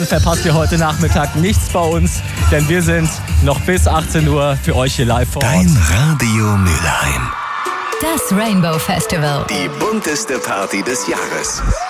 Ansonsten verpasst ihr heute Nachmittag nichts bei uns, denn wir sind noch bis 18 Uhr für euch hier live vor Ort. Dein Radio Mülheim. Das Rainbow Festival. Die bunteste Party des Jahres.